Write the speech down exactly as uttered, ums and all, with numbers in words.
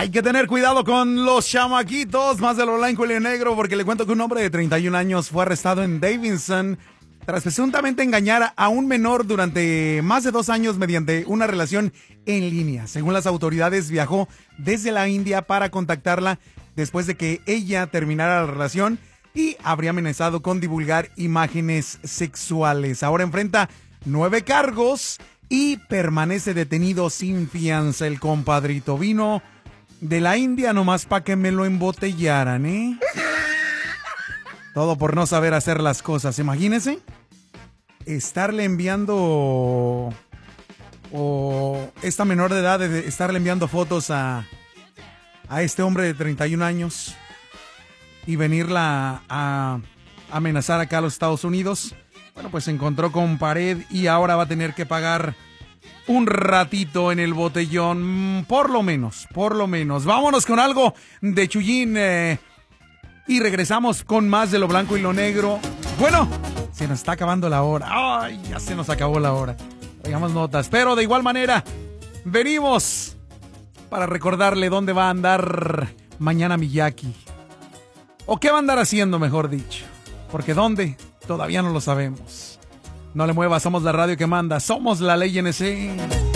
Hay que tener cuidado con los chamaquitos, más de lo blanco y lo negro, porque le cuento que un hombre de treinta y un años fue arrestado en Davidson tras presuntamente engañar a un menor durante más de dos años mediante una relación en línea. Según las autoridades, viajó desde la India para contactarla después de que ella terminara la relación y habría amenazado con divulgar imágenes sexuales. Ahora enfrenta nueve cargos y permanece detenido sin fianza. El compadrito vino de la India nomás para que me lo embotellaran, ¿eh? Todo por no saber hacer las cosas. Imagínense estarle enviando o esta menor de edad de estarle enviando fotos a, a este hombre de treinta y un años y venirla a amenazar acá a los Estados Unidos. Bueno, pues se encontró con pared y ahora va a tener que pagar un ratito en el botellón, por lo menos, por lo menos. Vámonos con algo de Chuyín eh, y regresamos con más de lo blanco y lo negro. Bueno, se nos está acabando la hora. Ay, ya se nos acabó la hora. Oigamos notas, pero de igual manera, venimos para recordarle dónde va a andar mañana Miyaki. O qué va a andar haciendo, mejor dicho. Porque dónde, todavía no lo sabemos. No le muevas, somos la radio que manda, somos la ley N C.